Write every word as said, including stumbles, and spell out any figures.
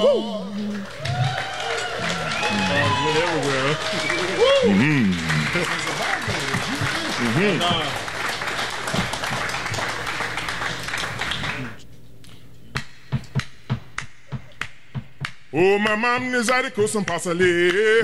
everywhere. Mm-hmm. Mm-hmm. Oh, my mom is at the coast and pass a